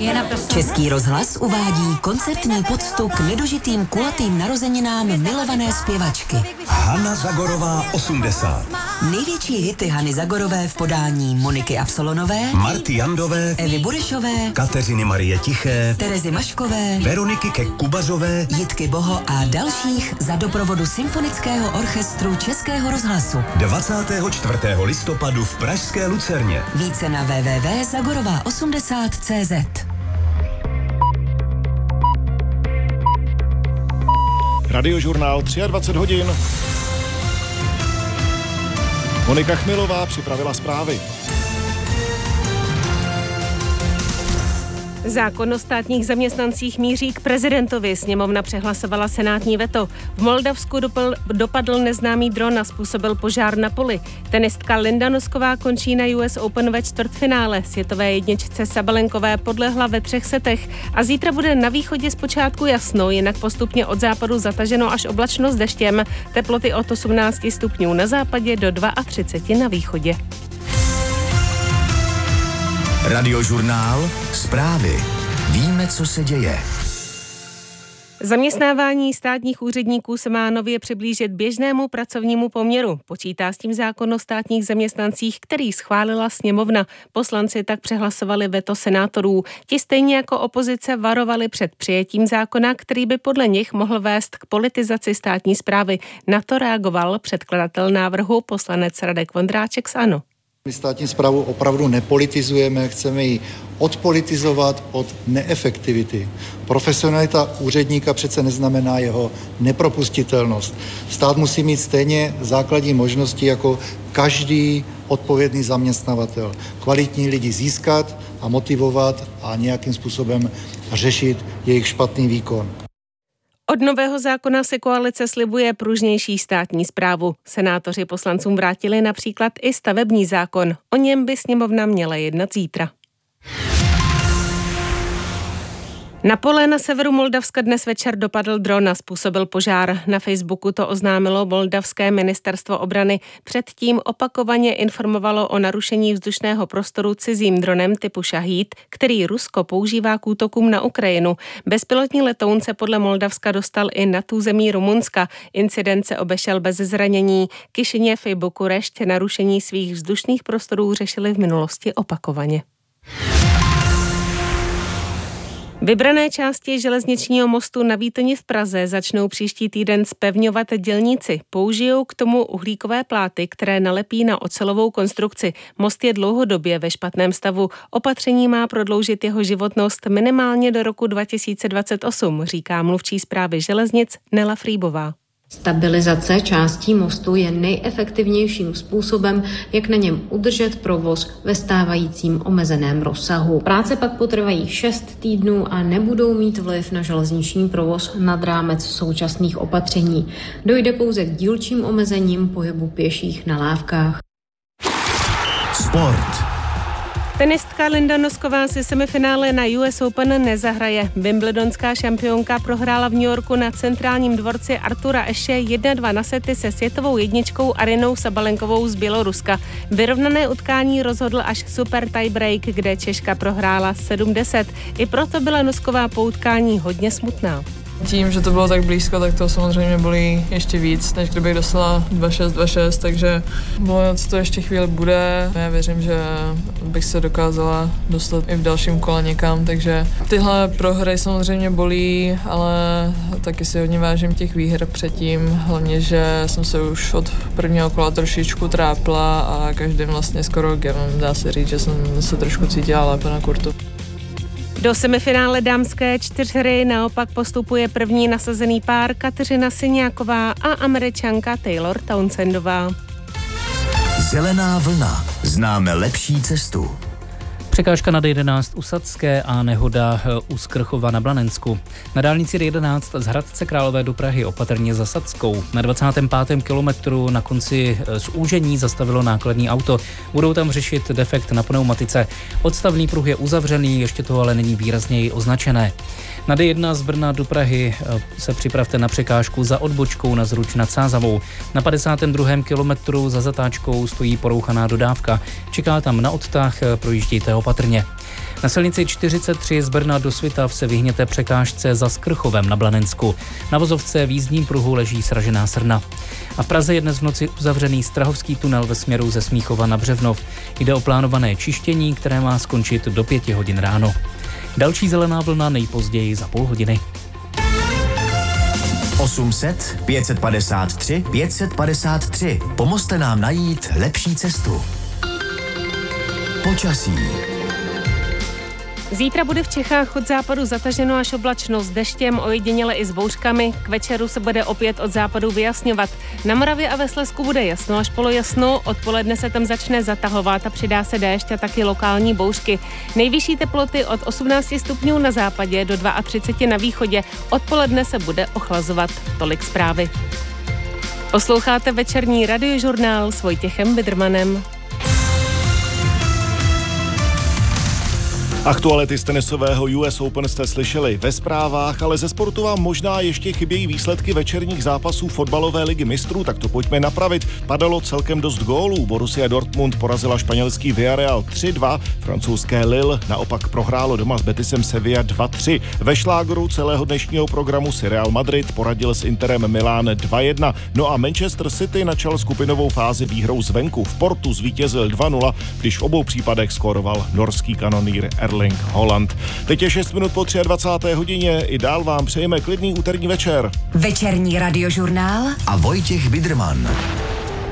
Český rozhlas uvádí koncertní poctu k nedožitým kulatým narozeninám milované zpěvačky. Hana Zagorová 80. Největší hity Hany Zagorové v podání Moniky Absolonové, Marty Jandové, Evy Burešové, Kateřiny Marie Tiché, Terezy Maškové, Veroniky Kek-Kubazové, Jitky Boho a dalších za doprovodu Symfonického orchestru Českého rozhlasu. 24. listopadu v pražské Lucerně. Více na www.zagorová80.cz. Radiožurnál 23 hodin. Monika Chmilová připravila zprávy. Zákon o státních zaměstnancích míří k prezidentovi. Sněmovna přehlasovala senátní veto. V Moldavsku dopadl neznámý dron a způsobil požár na poli. Tenistka Linda Nosková končí na US Open ve čtvrtfinále. Světové jedničce Sabalenkové podlehla ve 3 setech a zítra bude na východě zpočátku jasno, jinak postupně od západu zataženo až oblačno s deštěm. Teploty od 18 stupňů na západě do 32 na východě. Radiožurnál zprávy. Víme, co se děje. Zaměstnávání státních úředníků se má nově přiblížit běžnému pracovnímu poměru. Počítá s tím zákon o státních zaměstnancích, který schválila sněmovna. Poslanci tak přehlasovali veto senátorů. Ti stejně jako opozice varovali před přijetím zákona, který by podle nich mohl vést k politizaci státní správy. Na to reagoval předkladatel návrhu poslanec Radek Vondráček z ANO. My státní správu opravdu nepolitizujeme, chceme ji odpolitizovat od neefektivity. Profesionalita úředníka přece neznamená jeho nepropustitelnost. Stát musí mít stejně základní možnosti jako každý odpovědný zaměstnavatel. Kvalitní lidi získat a motivovat a nějakým způsobem řešit jejich špatný výkon. Od nového zákona si koalice slibuje pružnější státní správu. Senátoři poslancům vrátili například i stavební zákon. O něm by sněmovna měla jednat zítra. Na pole na severu Moldavska dnes večer dopadl dron a způsobil požár. Na Facebooku to oznámilo moldavské ministerstvo obrany. Předtím opakovaně informovalo o narušení vzdušného prostoru cizím dronem typu Šahíd, který Rusko používá k útokům na Ukrajinu. Bezpilotní letoun se podle Moldavska dostal i nad území Rumunska. Incident se obešel bez zranění. Kišiněv i Bukurešť narušení svých vzdušných prostorů řešili v minulosti opakovaně. Vybrané části železničního mostu na Výtoni v Praze začnou příští týden zpevňovat dělníci. Použijou k tomu uhlíkové pláty, které nalepí na ocelovou konstrukci. Most je dlouhodobě ve špatném stavu. Opatření má prodloužit jeho životnost minimálně do roku 2028, říká mluvčí správy železnic Nela Frýbová. Stabilizace částí mostu je nejefektivnějším způsobem, jak na něm udržet provoz ve stávajícím omezeném rozsahu. Práce pak potrvají 6 týdnů a nebudou mít vliv na železniční provoz nad rámec současných opatření. Dojde pouze k dílčím omezením pohybu pěších na lávkách. Sport. Tenistka Linda Nosková si semifinále na US Open nezahraje. Wimbledonská šampionka prohrála v New Yorku na centrálním dvorci Artura Ashe 1-2 na sety se světovou jedničkou Arynou Sabalenkovou z Běloruska. Vyrovnané utkání rozhodl až super tiebreak, kde Češka prohrála 7-10. I proto byla Nosková po utkání hodně smutná. Tím, že to bylo tak blízko, tak to samozřejmě bolí ještě víc, než kdybych dostala 2-6, takže bolovat to ještě chvíli bude. Já věřím, že bych se dokázala dostat i v dalším kole někam, takže tyhle prohry samozřejmě bolí, ale taky si hodně vážím těch výher předtím, hlavně, že jsem se už od prvního kola trošičku trápila a každým vlastně skoro gemem dá se říct, že jsem se trošku cítila lépe na kurtu. Do semifinále dámské čtyřhry naopak postupuje první nasazený pár Kateřina Syňáková a Američanka Taylor Townsendová. Zelená vlna. Známe lepší cestu. Překážka na D11 u Sadské a nehoda u Skrchova na Blanensku. Na dálnici D11 z Hradce Králové do Prahy opatrně za Sadskou. Na 25. kilometru na konci zúžení zastavilo nákladní auto. Budou tam řešit defekt na pneumatice. Odstavný pruh je uzavřený, ještě to ale není výrazněji označené. Na D1 z Brna do Prahy se připravte na překážku za odbočkou na Zruč nad Sázavou. Na 52. kilometru za zatáčkou stojí porouchaná dodávka. Čeká tam na odtah, projíždějte opatrně. Na silnici 43 z Brna do Svitav se vyhněte překážce za Skrchovem na Blanensku. Na vozovce v jízdním pruhu leží sražená srna. A v Praze je dnes v noci uzavřený Strahovský tunel ve směru ze Smíchova na Břevnov. Jde o plánované čištění, které má skončit do 5 hodin ráno. Další zelená vlna nejpozději za půl hodiny. 800 553 553. Pomozte nám najít lepší cestu. Počasí. Zítra bude v Čechách od západu zataženo až oblačno s deštěm, ojediněle i s bouřkami. K večeru se bude opět od západu vyjasňovat. Na Moravě a ve Slezsku bude jasno až polojasno, odpoledne se tam začne zatahovat a přidá se déšť a taky lokální bouřky. Nejvyšší teploty od 18 stupňů na západě do 32 na východě. Odpoledne se bude ochlazovat. Tolik zprávy. Posloucháte večerní radiožurnál s Vojtěchem Bidrmanem. Aktuality z tenisového US Open jste slyšeli ve zprávách, ale ze sportu vám možná ještě chybějí výsledky večerních zápasů fotbalové ligy mistrů, tak to pojďme napravit. Padalo celkem dost gólů. Borussia Dortmund porazila španělský Villarreal 3-2, francouzské Lille naopak prohrálo doma s Betisem Sevilla 2-3. Ve šlágru celého dnešního programu si Real Madrid poradil s Interem Milán 2-1. No a Manchester City načal skupinovou fázi výhrou zvenku. V Portu zvítězil 2-0, když v obou případech skóroval norský kanonýr Erling Haaland. Teď je 6 minut po 23. hodině. I dál vám přejeme klidný úterní večer. Večerní radiožurnál a Vojtěch Bidrman.